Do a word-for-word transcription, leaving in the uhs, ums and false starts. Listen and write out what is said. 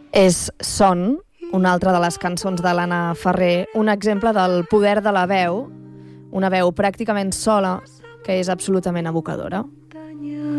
És Son, una altra de les cançons de l'Anna Ferrer, un exemple del poder de la veu, una veu pràcticament sola, que és absolutament evocadora.